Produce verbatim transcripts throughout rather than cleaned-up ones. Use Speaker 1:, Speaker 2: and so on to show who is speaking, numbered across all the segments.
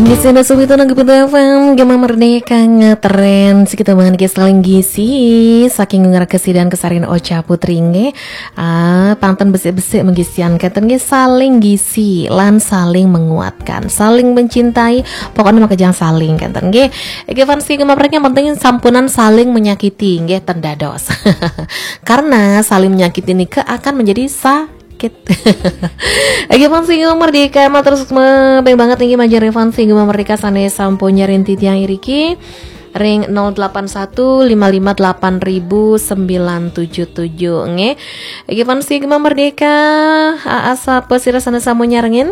Speaker 1: Di sana sobat anak F M Gema Merdeka ngetren sekitar banget guys saling gisi saking ngerak kesidan kesarin Ocha Putri nge ah pantan besik-besik menggisian keten nge saling gisi lan saling menguatkan saling mencintai pokoknya maka jangan saling keten nge Ege fans Gema Merdeka yang penting sampunan saling menyakiti nge tendados karena saling menyakiti nih ke akan menjadi sa Lagi fansi Gema Merdeka mah terus bang banget tinggi majar fansi Gema Merdeka sana samponya rinti tiang iriki ring nol delapan satu lima lima delapan sembilan tujuh tujuh nge lagi fansi Gema Merdeka asa pesira sana samonya rengin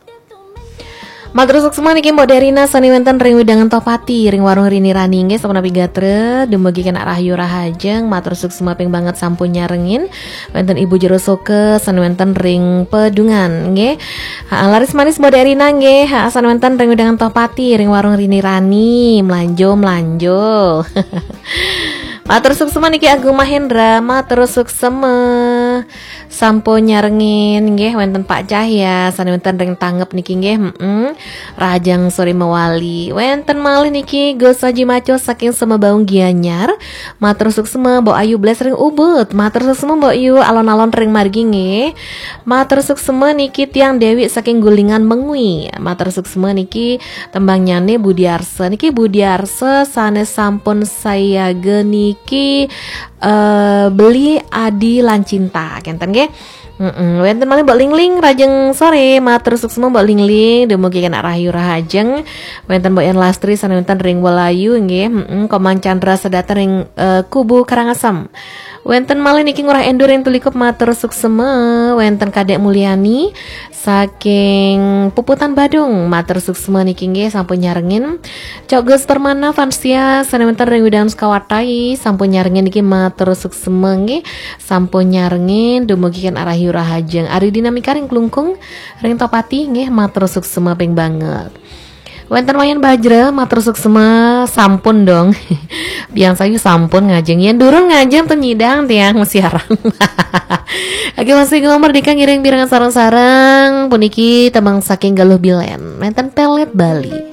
Speaker 1: Matrusuk semua niki Mbok Derina sani wenten ring widangan topati ring warung rini rani nge sama nabi gatre dumugi kena rahayu rahajeng matrusuk semua ping banget sampunya rengin wenten ibu jerosoke sani wenten ring pedungan nge ha, laris manis Mbok Derina nge ha, sani wenten ring widangan topati ring warung rini rani melanjo melanjo matrusuk semua niki Agung Mahendra matrusuk semua sampo nyarengin nggih wonten Pak Cahya sane wonten ring tanggep niki nggih heeh Rajang Sori Mewali wonten malih niki Gus Haji Maco saking Semebaung Gianyar matur suksema Mbok Ayu Bles ring Ubud matur suksema Mbok Yu alon-alon ring margi nggih matur suksema niki tiang Dewi saking Gulingan Mengwi matur suksema niki tembangnyane Budiarse niki Budiarse sanes sampun saya geniki uh, beli Adi lan cinta kenten nggih. Heeh, wonten malih Mbok Lingling rajeng sore matur suksema Mbok Lingling dumugi kana rahayu rahajeng wonten Mbok Yan Lastri sane wonten ring Welayu nggih heeh Komang Chandra sedata ring uh, Kubu Karangasem wonten malih niki ngurah endur ing tulikup matur suksema wonten Kadek Mulyani saking Puputan Badung matur suksema niki nggih sampun nyarengin Cok Gus Permana Vansia sane wonten ring Widang Sekawatai sampun nyarengin niki matur suksema nggih sampun nyarengin dumugi kan arah rahajeng ari dinamika ring Klungkung ring Topati nggih matur suksema ping banget wonten wayan Bajra matur suksema sampun dong biang sayu sampun ngajeng yen durun ngajeng teu nyidang tiang siaran lagi masih Gema Merdeka ngiring birangan sarang-sarang puniki temang saking Galuh Bilen wonten Pelet Bali